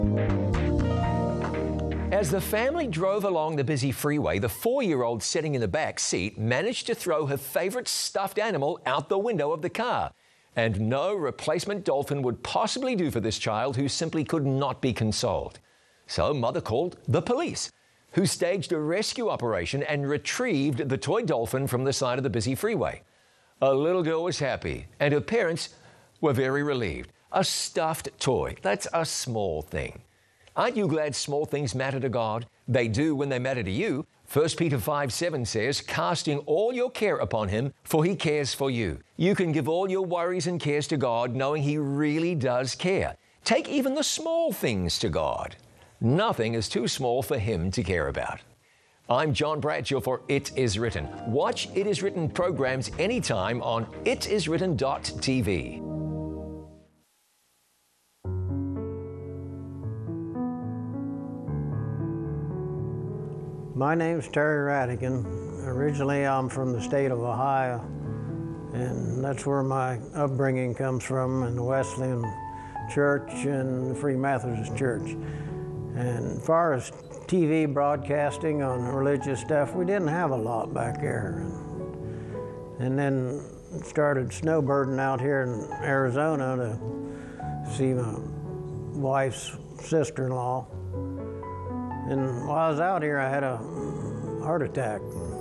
As the family drove along the busy freeway, the 4-year-old sitting in the back seat managed to throw her favorite stuffed animal out the window of the car. And no replacement dolphin would possibly do for this child who simply could not be consoled. So mother called the police, who staged a rescue operation and retrieved the toy dolphin from the side of the busy freeway. A little girl was happy, and her parents were very relieved. A stuffed toy, that's a small thing. Aren't you glad small things matter to God? They do when they matter to you. 1 Peter 5:7 says, casting all your care upon Him, for He cares for you. You can give all your worries and cares to God, knowing He really does care. Take even the small things to God. Nothing is too small for Him to care about. I'm John Bradshaw for It Is Written. Watch It Is Written programs anytime on itiswritten.tv. My name's Terry Radigan. Originally, I'm from the state of Ohio, and that's where my upbringing comes from, in the Wesleyan Church and the Free Methodist Church. And as far as TV broadcasting on religious stuff, we didn't have a lot back there. And then started snowbirding out here in Arizona to see my wife's sister-in-law. And while I was out here, I had a heart attack.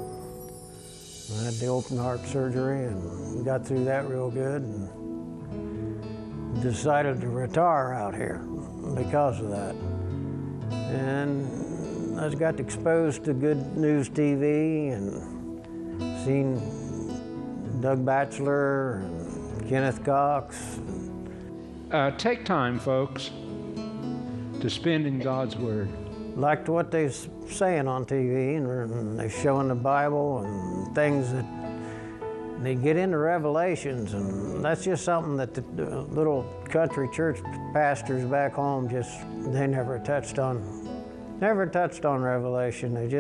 I had the open heart surgery and got through that real good, and decided to retire out here because of that. And I got exposed to Good News TV and seen Doug Batchelor and Kenneth Cox. Take time, folks, to spend in God's Word. Liked what they're saying on TV, and they're showing the Bible and things that they get into Revelations, and that's just something that the little country church pastors back home they never touched on Revelation. I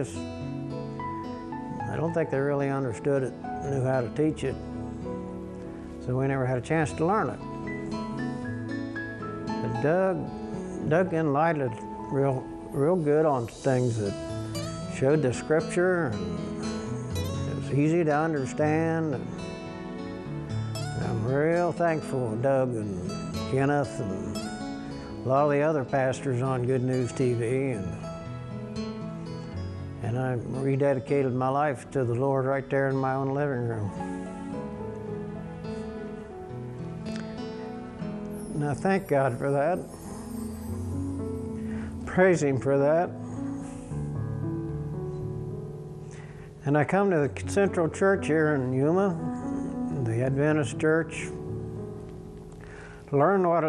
don't think they really understood it, knew how to teach it, so we never had a chance to learn it. But Doug enlightened real good on things that showed the Scripture, and it was easy to understand. And I'm real thankful to Doug and Kenneth and a lot of the other pastors on Good News TV, and I rededicated my life to the Lord right there in my own living room. And I thank God for that. Praise Him for that. And I come to the Central Church here in Yuma, the Adventist Church, to learn what